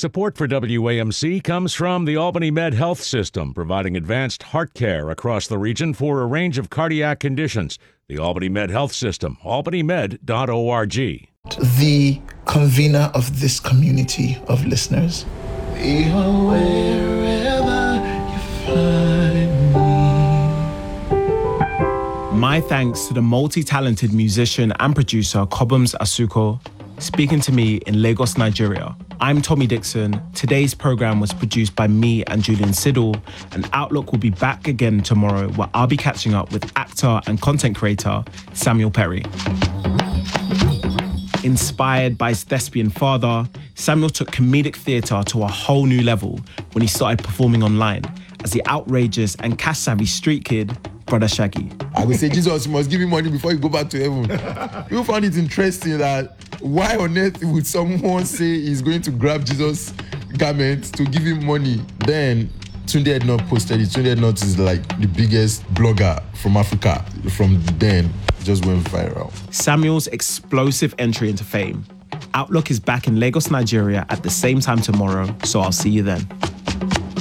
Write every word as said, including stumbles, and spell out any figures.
Support for W A M C comes from the Albany Med Health System, providing advanced heart care across the region for a range of cardiac conditions. The Albany Med Health System, albany med dot org. The convener of this community of listeners. We are wherever you find me. My thanks to the multi-talented musician and producer Cobhams Asuko, speaking to me in Lagos, Nigeria. I'm Tommy Dixon. Today's program was produced by me and Julian Siddle, and Outlook will be back again tomorrow, where I'll be catching up with actor and content creator Samuel Perry. Inspired by his thespian father, Samuel took comedic theatre to a whole new level when he started performing online as the outrageous and cash-savvy street kid, Brother Shaggy. I would say, Jesus, you must give me money before you go back to heaven. People found it interesting that why on earth would someone say he's going to grab Jesus' garment to give him money? Then Tunde Ednut posted it. Tunde Ednut is like the biggest blogger from Africa. From then, it just went viral. Samuel's explosive entry into fame. Outlook is back in Lagos, Nigeria at the same time tomorrow, so I'll see you then.